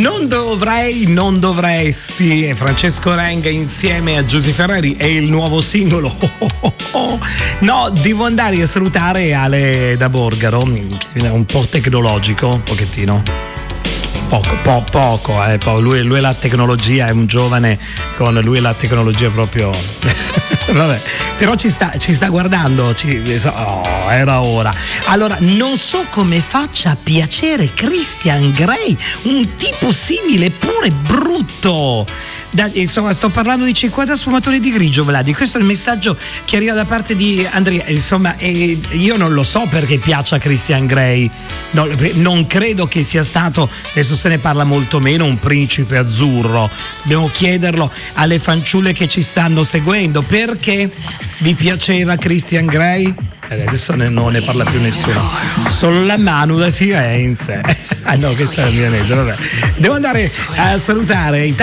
Non dovresti. Francesco Renga insieme a Giusy Ferreri è il nuovo singolo. No, devo andare a salutare Ale da Borgaro, un po' tecnologico, un pochettino. Poco. Lui è la tecnologia, è un giovane con lui è la tecnologia proprio. Vabbè, però ci sta guardando, era ora. Allora, non so come faccia a piacere Christian Grey, un tipo simile pure brutto. Insomma, sto parlando di 50 sfumatori di grigio, Vladi. Questo è il messaggio che arriva da parte di Andrea. Insomma, io non lo so perché piaccia Christian Grey. Non credo che sia stato, adesso se ne parla molto meno, un principe azzurro. Dobbiamo chiederlo alle fanciulle che ci stanno seguendo. Perché vi piaceva Christian Grey? Adesso non ne parla più nessuno. Solo la Manu da Firenze. Ah no, questa è la milanese, vabbè. Devo andare a salutare